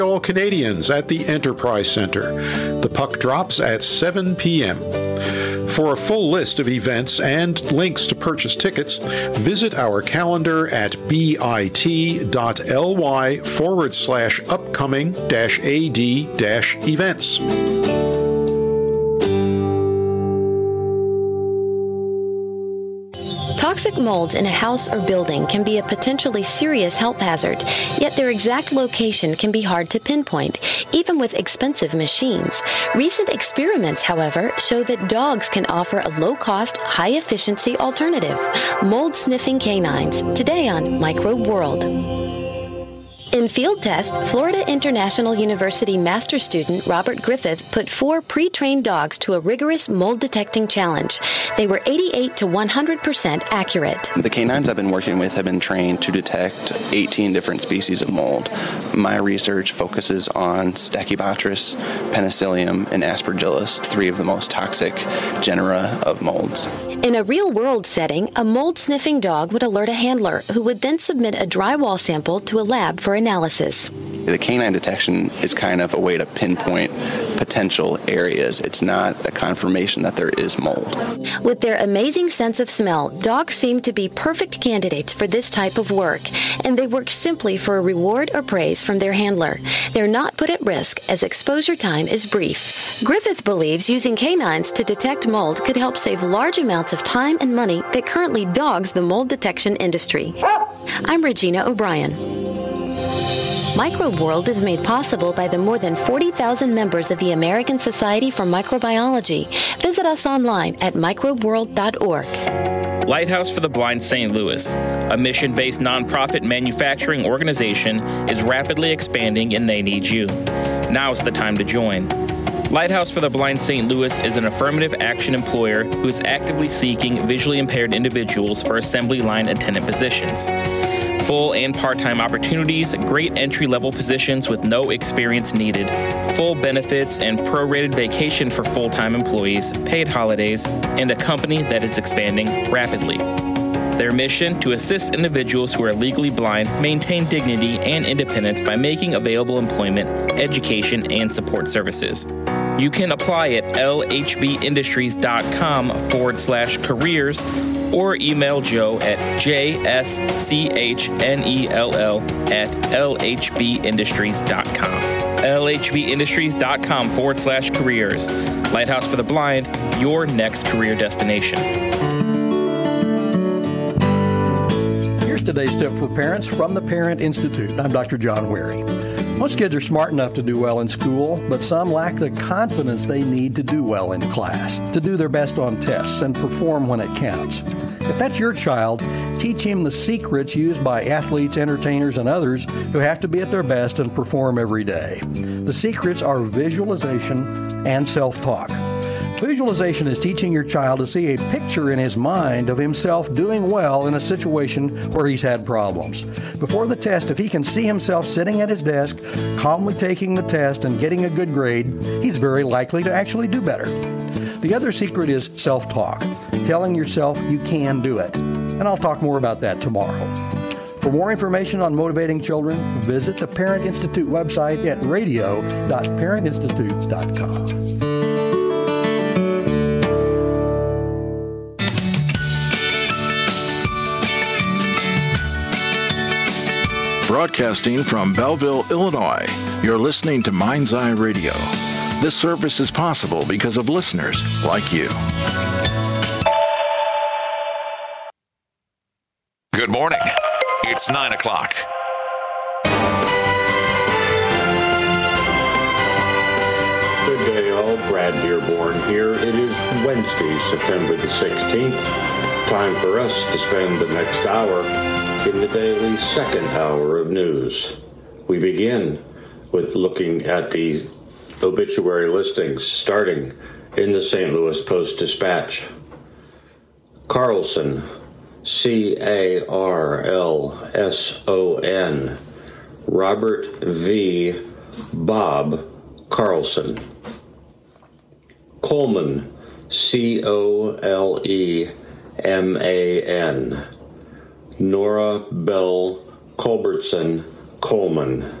All Canadians at the Enterprise Center. The puck drops at 7 p.m. For a full list of events and links to purchase tickets, visit our calendar at bit.ly/upcoming-ad-events. Toxic molds in a house or building can be a potentially serious health hazard, yet their exact location can be hard to pinpoint, even with expensive machines. Recent experiments, however, show that dogs can offer a low-cost, high-efficiency alternative. Mold-sniffing canines, today on Microbe World. In field test, Florida International University master student Robert Griffith put 4 pre-trained dogs to a rigorous mold-detecting challenge. They were 88 to 100% accurate. The canines I've been working with have been trained to detect 18 different species of mold. My research focuses on Stachybotrys, Penicillium, and Aspergillus, 3 of the most toxic genera of molds. In a real-world setting, a mold-sniffing dog would alert a handler, who would then submit a drywall sample to a lab for analysis. The canine detection is kind of a way to pinpoint potential areas. It's not a confirmation that there is mold. With their amazing sense of smell, dogs seem to be perfect candidates for this type of work, and they work simply for a reward or praise from their handler. They're not put at risk, as exposure time is brief. Griffith believes using canines to detect mold could help save large amounts of time and money that currently dogs the mold detection industry. I'm Regina O'Brien. Microbe World is made possible by the more than 40,000 members of the American Society for Microbiology. Visit us online at microbeworld.org. Lighthouse for the Blind St. Louis, a mission-based nonprofit manufacturing organization, is rapidly expanding and they need you. Now's the time to join. Lighthouse for the Blind St. Louis is an affirmative action employer who is actively seeking visually impaired individuals for assembly line attendant positions. Full and part-time opportunities, great entry-level positions with no experience needed, full benefits and prorated vacation for full-time employees, paid holidays, and a company that is expanding rapidly. Their mission: to assist individuals who are legally blind maintain dignity and independence by making available employment, education, and support services. You can apply at lhbindustries.com/careers or email Joe at jschnell@lhbindustries.com. lhbindustries.com/careers. Lighthouse for the Blind, your next career destination. Here's today's tip for parents from the Parent Institute. I'm Dr. John Wary. Most kids are smart enough to do well in school, but some lack the confidence they need to do well in class, to do their best on tests and perform when it counts. If that's your child, teach him the secrets used by athletes, entertainers, and others who have to be at their best and perform every day. The secrets are visualization and self-talk. Visualization is teaching your child to see a picture in his mind of himself doing well in a situation where he's had problems. Before the test, if he can see himself sitting at his desk, calmly taking the test and getting a good grade, he's very likely to actually do better. The other secret is self-talk, telling yourself you can do it. And I'll talk more about that tomorrow. For more information on motivating children, visit the Parent Institute website at radio.parentinstitute.com. Broadcasting from Belleville, Illinois, you're listening to Mind's Eye Radio. This service is possible because of listeners like you. Good morning. It's 9 o'clock. Good day, all. Brad Dearborn here. It is Wednesday, September the 16th. Time for us to spend the next hour in the daily second hour of news. We begin with looking at the obituary listings, starting in the St. Louis Post-Dispatch. Carlson, C-A-R-L-S-O-N, Robert V. Bob Carlson. Coleman, C-O-L-E-M-A-N, Nora Bell Culbertson Coleman.